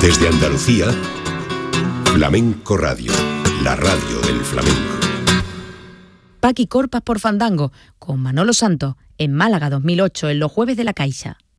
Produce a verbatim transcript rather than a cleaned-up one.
Desde Andalucía, Flamenco Radio, la radio del flamenco. Paqui Corpas por Fandango, con Manolo Santos, en Málaga dos mil ocho, en los Jueves de la Caixa.